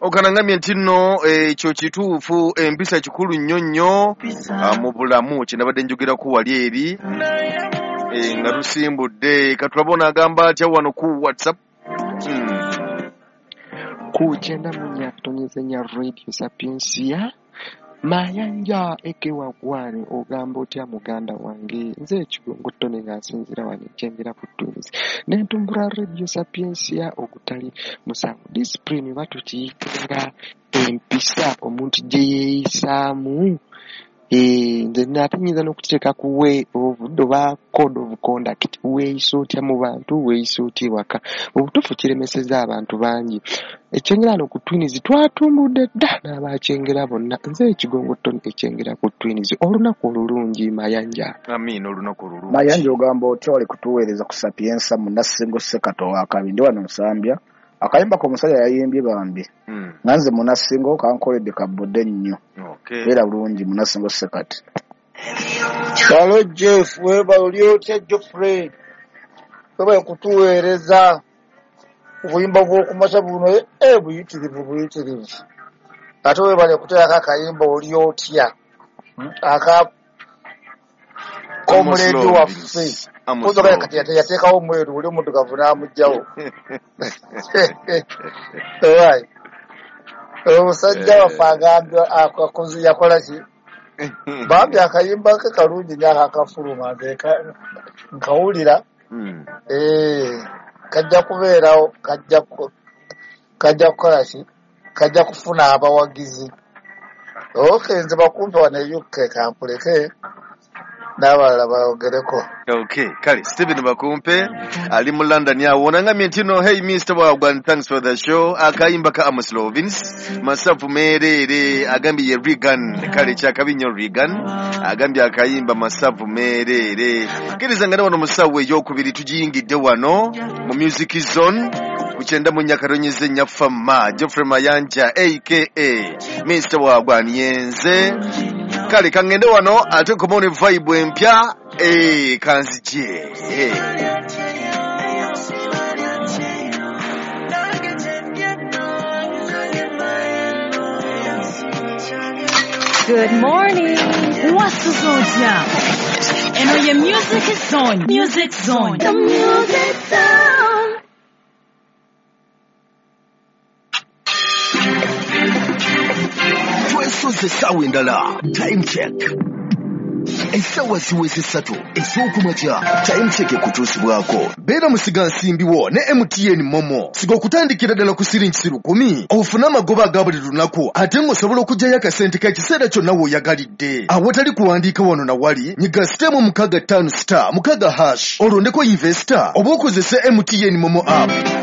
okanangamye ntino ekyo kituufu empisa kikulu nnyo mu bulamu kyenabadde njogeraku wali eri nga tusimbudde katulabona agamba atya wano ku WhatsApp ku 94.9 Radio Sapiensia Mayanja ekewagwane ogamba otya muganda wange nze ekigongo ttone nga nsinzira wano ekyengera ku Twins nentumbula Radio Sapiensia ogutali musango discipline batutiikinga empisa omuntu gye yeeyisaamu nze nate nyinza n'okukiteeka ku way of oba code of conduct weeyisa otya mu bantu weeyisa otya ewaka mu butuufu kiremeseza abantu bangi ekyengera wano ku Twins twatumbudde dda n'abakyengera bonna nze ekigongo ttone ekyengera ku Twins olunaku olulungi Mayanja. Amiina olunaku olulungi. Mayanja ogamba otya wali kutuweereza ku Sapiensa mu Nassengo Sekato wakabindi wano Nsambya akayimba ko musajja yayimbye bambi nanze mu Nassengo kankoledde kabudde nnyo era bulungi mu Nassengo Sekati. Hello Jeff weba oli otya Geoffrey weba kutuweereza obuyimba bw'okumasa buno buyitirivu ate webale kuteeka akayimba oli otya aka komuledi waffe kuzoga kati yateekawo omweru oli omuddugavu n'amugjawo right omusajja waffe agambye akakozi yakola ki bambi akayimba ke kalungi nnyo akakafuluma nkawulira kajja kubeerawo kajja kukola ki kajja kufuna abawagizi nze bakumpe wano UK kampuleke n'abalala bayogereko. Okay, kale Stephen Bakumpe ali mu London yawo onangamye ntino hey Mr. Wagwan thanks for the show akayimba ka Amos Lovins masafu merere agambye Regan kale kyakabinyo Regan agambye akayimba masafu merere kirizanga wano musawe yokubiri tujiyingidde wano mu Music Zone kuchenda mu Nyakatonyize Nyafama Geoffrey Mayanja aka Mr. Wagwan yenze kale kangende wano ate komone vibe empya kanzije Good morning. What's the zone? And your music is on. Music Zone. The Music Zone. Twesoze sawa endala. Time check. Esawa siwezi sato esokumakya time check kutusibwako bera musiga nsimbiwo ne MTN Momo sigo kutandikira ddala ku siringi 10 ofuna amagoba agabuli lunaku ate ngosobola okujjayo akasente k'ekiseera kyonna w'oyagalidde awatali kuwandiika wano na wali nyiga sitemu 65 star mukaga hash olondeko investor oba okozese MTN Momo app